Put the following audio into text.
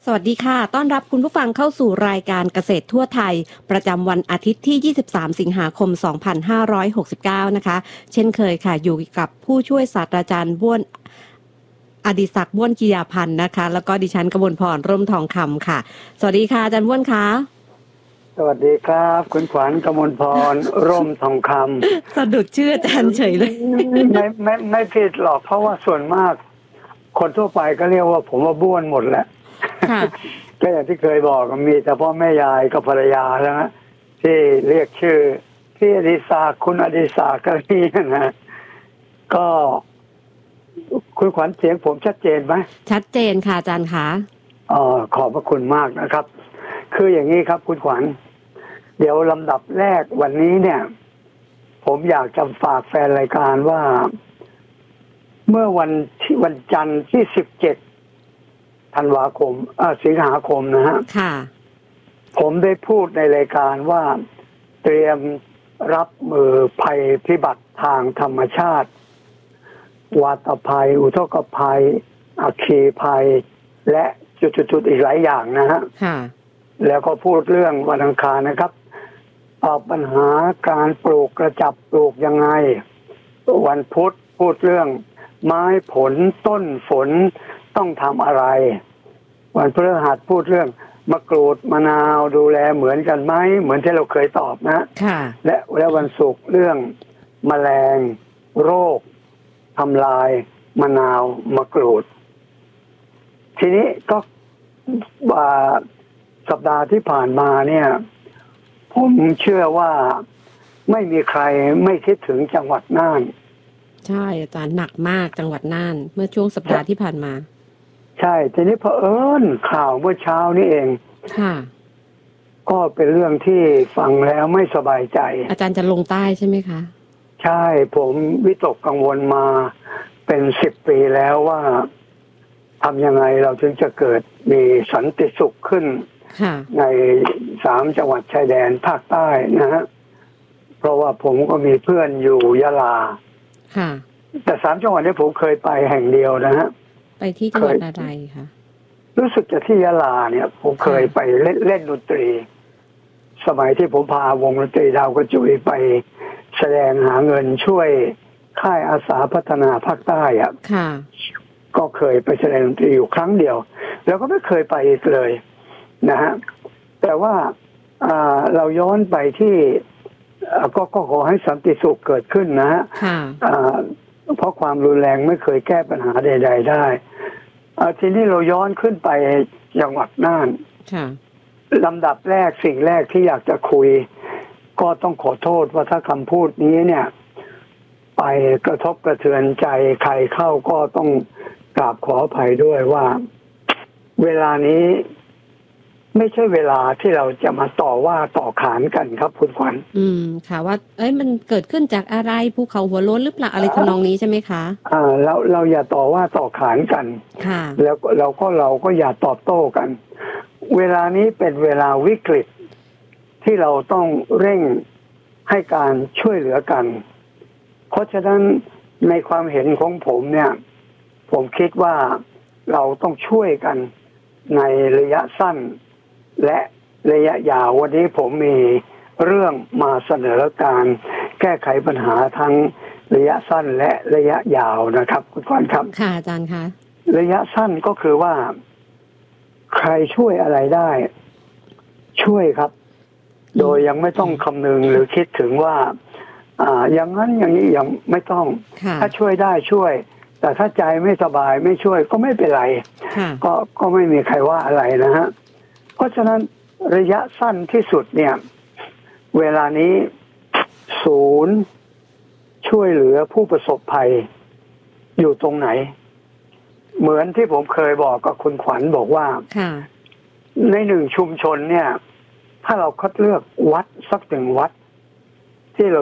สวัสดีค่ะต้อนรับคุณผู้ฟังเข้าสู่รายการเกษตรทั่วไทยประจำวันอาทิตย์ที่ 23 สิงหาคม 2569 นะคะเช่นเคยค่ะอยู่กับผู้ช่วยศาสตราจารย์บ้วนอดิศักดิ์บ้วนกิยาพันธ์นะคะแล้วก็ดิฉันกมลพรร่มทองคำค่ะสวัสดีค่ะอาจารย์บ้วนคะสวัสดีครับคุณขวัญกมลพรร่มทองคสะดุดชื่ออาจารย์เฉยเลยำไม่ผิดหรอกเพราะว่าส่วนมากคนทั่วไปก็เรียกว่าผมว่าบ้วนหมดแหละค่ะก็อย่างที่เคยบอกมีแต่พ่อแม่ยายกับภรรยาแล้วนะที่เรียกชื่อพี่อดิศักดิ์คุณอดิศักดิ์ก็นี่นะก็คุณขวัญเสียงผมชัดเจนไหมชัดเจนค่ะอาจารย์คะขอบพระคุณมากนะครับ คืออย่างนี้ครับคุณขวัญเดี๋ยวลำดับแรกวันนี้เนี่ยผมอยากจะฝากแฟนรายการว่าเมื่อวันจันทร์ที่17 ธันวาคมสิงหาคมนะฮะค่ะผมได้พูดในรายการว่าเตรียมรับมือภัยพิบัติทางธรรมชาติวาตภัยอุทกภัยอัคคีภัยและจุดๆอีกหลายอย่างนะฮะค่ะแล้วก็พูดเรื่องวันอังคารนะครับตอบปัญหาการปลูกกระจับปลูกยังไงวันพุธพูดเรื่องไม้ผลต้นฝนต้องทำอะไรวันพฤหัสพูดเรื่องมะกรูดมะนาวดูแลเหมือนกันไหมเหมือนที่เราเคยตอบนะค่ะและวันศุกร์เรื่องแมลงโรคทำลายมะนาวมะกรูดทีนี้ก็สัปดาห์ที่ผ่านมาเนี่ยผมเชื่อว่าไม่มีใครไม่คิดถึงจังหวัดน่านใช่อาจารย์หนักมากจังหวัดน่านเมื่อช่วงสัปดาห์ที่ผ่านมาใช่ทีนี้เผอิญข่าวเมื่อเช้านี้เองค่ะก็เป็นเรื่องที่ฟังแล้วไม่สบายใจอาจารย์จะลงใต้ใช่ไหมคะใช่ผมวิตกกังวลมาเป็น10 ปีแล้วว่าทำยังไงเราถึงจะเกิดมีสันติสุขขึ้นใน3 จังหวัดชายแดนภาคใต้นะฮะเพราะว่าผมก็มีเพื่อนอยู่ยะลาแต่3 จังหวัดนี้ผมเคยไปแห่งเดียวนะฮะไปที่จังหวัดอะไรคะรู้สึกจะที่ยะลาเนี่ยผมเคยไปเล่นดนตรีสมัยที่ผมพาวงดนตรีดาวกระจุยไปแสดงหาเงินช่วยค่ายอาสาพัฒนาภาคใต้อ่ะก็เคยไปแสดงดนตรีอยู่ครั้งเดียวแล้วก็ไม่เคยไปอีกเลยนะฮะแต่ว่าเราย้อนไปที่ก็ขอให้สันติสุขเกิดขึ้นนะฮะเพราะความรุนแรงไม่เคยแก้ปัญหาใดๆได้ทีนี้เราย้อนขึ้นไปจังหวัดน่านลำดับแรกสิ่งแรกที่อยากจะคุยก็ต้องขอโทษว่าถ้าคำพูดนี้เนี่ยไปกระทบกระเทือนใจใครเข้าก็ต้องกราบขออภัยด้วยว่าเวลานี้ไม่ใช่เวลาที่เราจะมาต่อว่าต่อขานกันครับคุณขวัญค่ะว่ามันเกิดขึ้นจากอะไรภูเขาหัวโล้นหรือเปล่าอะไรทำนองนี้ใช่ไหมคะเราอย่าต่อว่าต่อขานกันค่ะแล้วเราก็อย่าตอบโต้กันเวลานี้เป็นเวลาวิกฤตที่เราต้องเร่งให้การช่วยเหลือกันเพราะฉะนั้นในความเห็นของผมเนี่ยผมคิดว่าเราต้องช่วยกันในระยะสั้นและระยะยาววันนี้ผมมีเรื่องมาเสนอการแก้ไขปัญหาทั้งระยะสั้นและระยะยาวนะครับคุณฟันครับค่ะอาจารย์คะระยะสั้นก็คือว่าใครช่วยอะไรได้ช่วยครับโดยยังไม่ต้องคำนึงหรือคิดถึงว่าอย่างนั้นอย่างนี้ยังไม่ต้องถ้าช่วยได้ช่วยแต่ถ้าใจไม่สบายไม่ช่วยก็ไม่เป็นไรก็ไม่มีใครว่าอะไรนะฮะเพราะฉะนั้นระยะสั้นที่สุดเนี่ยเวลานี้ศูนย์ช่วยเหลือผู้ประสบภัยอยู่ตรงไหนเหมือนที่ผมเคยบอกกับคุณขวัญบอกว่าใน1 ชุมชนเนี่ยถ้าเราคัดเลือกวัดสัก1 วัดที่เรา